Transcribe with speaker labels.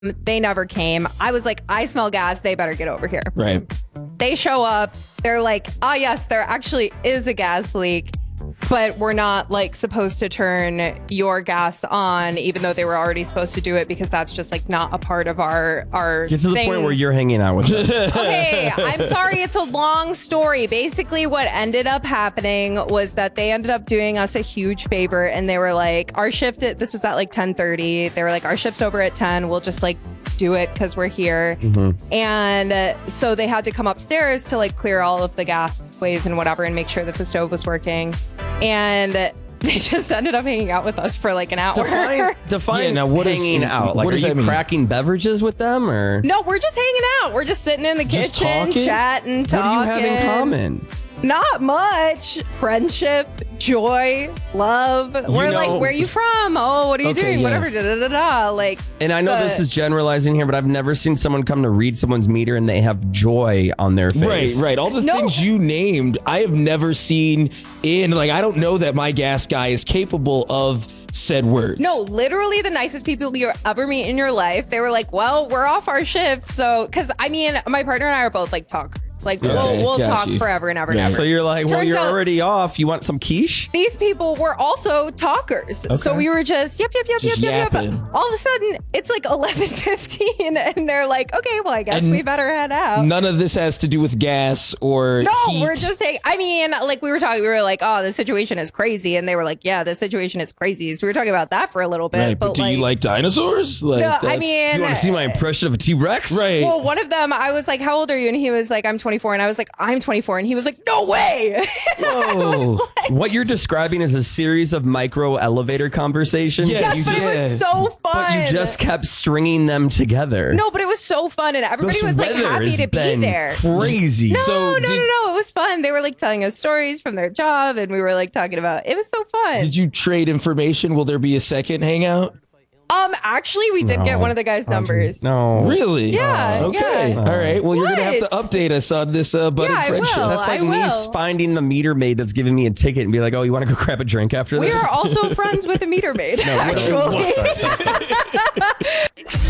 Speaker 1: They never came. I was like, I smell gas. They better get over here.
Speaker 2: Right.
Speaker 1: They show up. They're like, oh, yes, there actually is a gas leak, but we're not like supposed to turn your gas on, even though they were already supposed to do it, because that's just like not a part of our
Speaker 3: Get to the
Speaker 1: thing.
Speaker 3: point where you're hanging out with them.
Speaker 1: Okay, I'm sorry. It's a long story. Basically, what ended up happening was that they ended up doing us a huge favor, and they were like, our shift, this was at like 10:30. They were like, our shift's over at 10. We'll just like do it because we're here. And so they had to come upstairs to like clear all of the gasways and whatever and make sure that the stove was working. And they just ended up hanging out with us for like an hour.
Speaker 3: Define
Speaker 2: now what is
Speaker 3: hanging out. Like,
Speaker 2: what
Speaker 3: are
Speaker 2: does
Speaker 3: you
Speaker 2: that mean?
Speaker 3: cracking beverages with them, or
Speaker 1: No, we're just hanging out. We're just sitting in the
Speaker 2: Just
Speaker 1: kitchen,
Speaker 2: talking?
Speaker 1: chatting,
Speaker 3: what do
Speaker 1: talking.
Speaker 3: you have in common?
Speaker 1: Not much. Friendship, joy, love. We're like, where are you from? Oh, what are you doing?
Speaker 2: yeah.
Speaker 1: Whatever. Da, da, da, da. Like,
Speaker 3: And I know this is generalizing here, but I've never seen someone come to read someone's meter and they have joy on their face.
Speaker 2: Right. All the things you named, I have never seen in, like, I don't know that my gas guy is capable of said words.
Speaker 1: no, literally the nicest people you'll ever meet in your life. They were like, well, we're off our shift. So, because I mean, my partner and I are both like talkers. Like, we'll
Speaker 2: got
Speaker 1: talk
Speaker 2: you.
Speaker 1: forever and ever
Speaker 2: Yeah.
Speaker 1: and ever.
Speaker 3: So you're like, well,
Speaker 1: Turns
Speaker 3: you're
Speaker 1: out-
Speaker 3: already off. You want some quiche?
Speaker 1: These people were also talkers. So we were just, yep.
Speaker 2: Just yapping.
Speaker 1: All of a sudden, it's like 11:15 and they're like, okay, well, I guess
Speaker 2: And
Speaker 1: we better head out.
Speaker 2: None of this has to do with gas or
Speaker 1: No,
Speaker 2: heat.
Speaker 1: we're just saying, I mean, like we were talking, we were like, oh, the situation is crazy. And they were like, yeah, the situation is crazy. So we were talking about that for a little bit.
Speaker 2: Right, but do you like dinosaurs? Like,
Speaker 1: No, I
Speaker 2: that's-
Speaker 1: mean,
Speaker 3: You want to see my impression of a T-Rex?
Speaker 2: right.
Speaker 1: well, one of them, I was like, how old are you? And he was like, I'm 24. And I was like, I'm 24. And he was like, no way.
Speaker 3: Whoa. What you're describing is a series of micro elevator conversations.
Speaker 2: Yes,
Speaker 1: Yes, but it was so fun.
Speaker 3: But you just kept stringing them together.
Speaker 1: No, but it was so fun. And everybody
Speaker 3: This
Speaker 1: was like
Speaker 3: weather
Speaker 1: happy
Speaker 3: has
Speaker 1: to be
Speaker 3: been
Speaker 1: there.
Speaker 3: Crazy.
Speaker 1: No,
Speaker 2: So
Speaker 1: no,
Speaker 2: did-
Speaker 1: no. It was fun. They were like telling us stories from their job. And we were like talking about, it was so fun.
Speaker 2: Did you trade information? Will there be a second hangout?
Speaker 1: Actually, we did get one of the guys' numbers.
Speaker 3: No.
Speaker 2: Really?
Speaker 1: Yeah,
Speaker 2: Okay.
Speaker 1: yeah.
Speaker 2: All right. Well, you're going to have to
Speaker 1: What?
Speaker 2: update us on this budding
Speaker 1: Yeah, I
Speaker 2: friendship.
Speaker 1: will.
Speaker 3: That's like
Speaker 1: I
Speaker 3: me
Speaker 1: will.
Speaker 3: finding the meter maid that's giving me a ticket and be like, oh, you want to go grab a drink after
Speaker 1: We
Speaker 3: this?
Speaker 1: are also friends with the meter maid, actually.
Speaker 3: Stop.